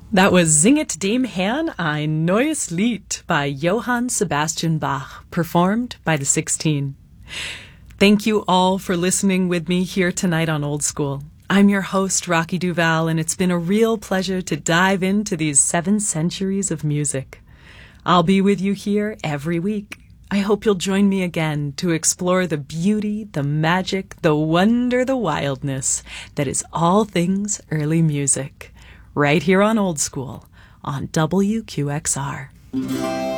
That was Singet dem Herrn ein neues Lied by Johann Sebastian Bach, performed by the 16. Thank you all for listening with me here tonight on Old School. I'm your host, Rocky Duval, and it's been a real pleasure to dive into these 7 centuries of music. I'll be with you here every week. I hope you'll join me again to explore the beauty, the magic, the wonder, the wildness that is all things early music. Right here on Old School on WQXR.